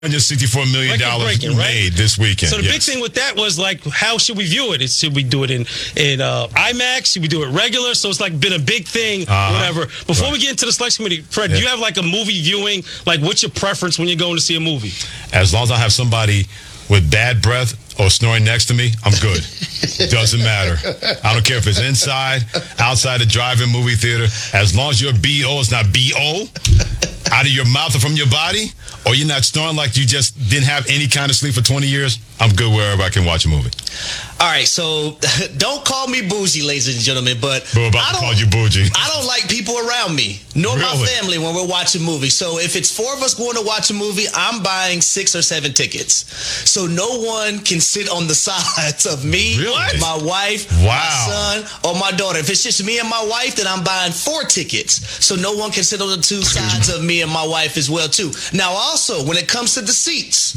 $164 million made this weekend. So the big thing with that was like, how should we view it? Should we do it in IMAX? Should we do it regular? So it's like been a big thing, whatever. Before we get into the selection committee, Fred, do you have like a movie viewing? Like, what's your preference when you're going to see a movie? As long as I have somebody with bad breath or snoring next to me, I'm good. Doesn't matter. I don't care if it's inside, outside the drive-in movie theater. As long as your BO is not BO, out of your mouth or from your body, or you're not snoring like you just didn't have any kind of sleep for 20 years, I'm good wherever I can watch a movie. All right, so don't call me bougie, ladies and gentlemen, but we're about to call you bougie. I don't like people around me, nor my family, when we're watching movies. So if it's 4 of us going to watch a movie, I'm buying 6 or 7 tickets. So no one can sit on the sides of me, my wife, my son, or my daughter. If it's just me and my wife, then I'm buying 4 tickets. So no one can sit on the 2 sides of me and my wife as well, too. Now, also, when it comes to the seats,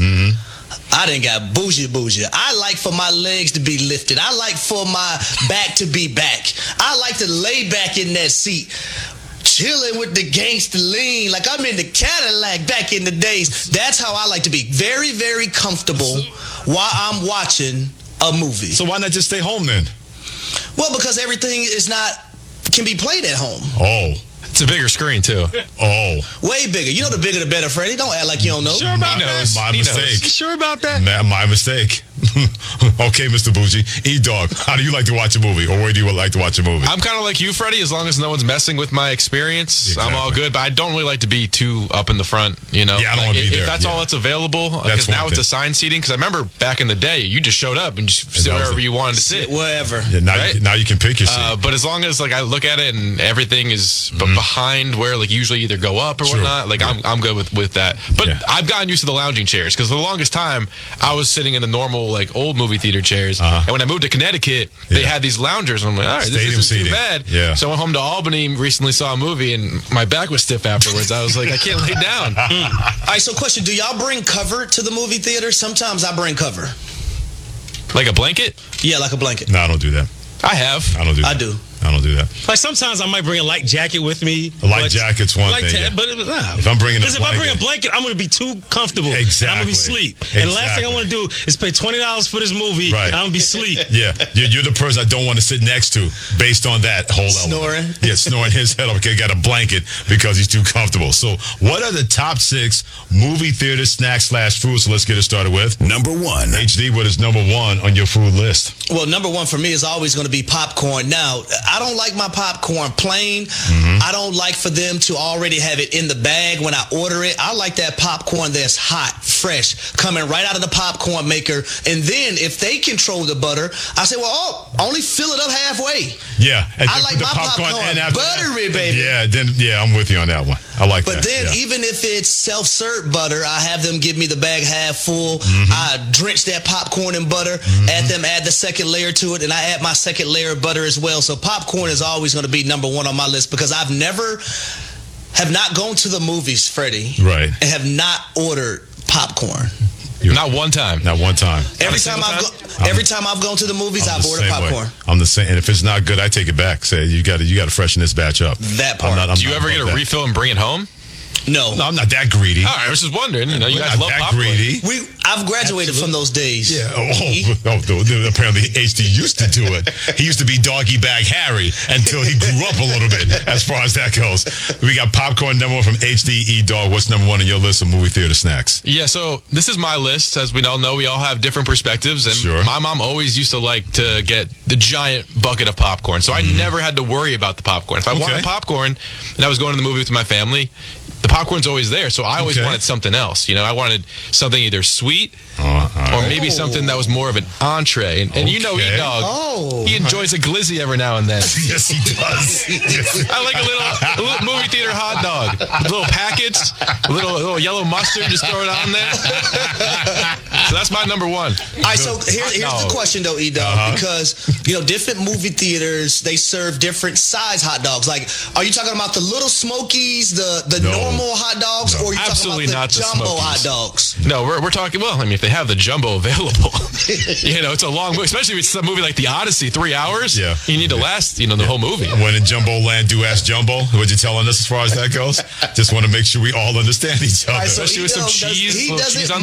I done got bougie. I like for my legs to be lifted. I like for my back to be back. I like to lay back in that seat, chilling with the gangster lean, like I'm in the Cadillac back in the days. That's how I like to be. Very, very comfortable while I'm watching a movie. So why not just stay home then? Well, because everything can be played at home. Oh. It's a bigger screen, too. Oh. Way bigger. You know the bigger the better, Freddie. Don't act like you don't know. Sure about that? My mistake. You sure about that? My mistake. Okay, Mr. Bougie. E-Dog, how do you like to watch a movie? Or where do you like to watch a movie? I'm kind of like you, Freddie. As long as no one's messing with my experience, I'm all good. But I don't really like to be too up in the front, you know? Yeah, I don't want to be there. If that's all that's available, because now it's assigned seating. Because I remember back in the day, you just showed up and just sit wherever you wanted to sit. Wherever. Yeah, now you can pick your seat. But as long as like I look at it and everything is behind where like usually either go up or whatnot, like I'm good with that. But I've gotten used to the lounging chairs because for the longest time I was sitting in the normal like old movie theater chairs, and when I moved to Connecticut, they had these loungers, and I'm like, all right, this isn't too bad. Yeah. So I went home to Albany, recently saw a movie, and my back was stiff afterwards. I was like, I can't lay down. All right, so question: do y'all bring cover to the movie theater? Sometimes I bring cover. Like a blanket? Yeah, like a blanket. No, I don't do that. I have. I don't do that. I do. I don't do that. Like sometimes I might bring a light jacket with me. A light jacket's one thing. But if I'm bringing if I bring a blanket, I'm going to be too comfortable. Exactly. I'm going to be sleep. And the last thing I want to do is pay $20 for this movie, and I'm going to be sleep. Yeah, you're the person I don't want to sit next to based on that whole element. Snoring? Yeah, snoring his head off. Okay, got a blanket because he's too comfortable. So what are the top 6 movie theater snacks/foods? So let's get it started with. Number 1. HD, what is number 1 on your food list? Well, number 1 for me is always going to be popcorn. Now, I don't like my popcorn plain. I don't like for them to already have it in the bag when I order it. I like that popcorn that's hot, fresh, coming right out of the popcorn maker. And then if they control the butter, I say, well, only fill it up halfway. Yeah. I like my popcorn buttery, baby. Yeah, I'm with you on that one. I like that. But then even if it's self-serve butter, I have them give me the bag half full. I drench that popcorn in butter, add the second layer to it, and I add my second layer of butter as well. So popcorn is always going to be number 1 on my list because I've have not gone to the movies, Freddie, right, and have not ordered popcorn. Not one time. Not one time. Every time I've gone to the movies, I've ordered popcorn. I'm the same, and if it's not good, I take it back. Say you got to freshen this batch up. That part. Do you ever get a refill and bring it home? No, I'm not that greedy. All right, I was just wondering. You know, you guys love popcorn. Greedy. I've graduated from those days. Yeah. Apparently HD used to do it. He used to be Doggy Bag Harry until he grew up a little bit. As far as that goes, we got popcorn number 1 from HD. Dog, what's number 1 on your list of movie theater snacks? Yeah, so this is my list. As we all know, we all have different perspectives, and my mom always used to like to get the giant bucket of popcorn. So I never had to worry about the popcorn. If I wanted popcorn and I was going to the movie with my family, the popcorn's always there, so I always wanted something else. You know, I wanted something either sweet or maybe something that was more of an entree. And you know, E-Dog, he enjoys a glizzy every now and then. Yes, he does. I like a little movie theater hot dog, a little package, a little yellow mustard, just throw it on there. So that's my number 1. All right, so here's the question though, E-Dog, because different movie theaters, they serve different size hot dogs. Like, are you talking about the little Smokies, the normal hot dogs, or are you talking about the jumbo hot dogs? No, we're talking. Well, I mean, if they have the jumbo jumbo available. It's a long movie, especially if it's a movie like The Odyssey, 3 hours. Yeah. You need to last, the whole movie. When in Jumbo Land, do ask Jumbo. What you telling us as far as that goes? Just want to make sure we all understand each other. Right, so especially with some cheese on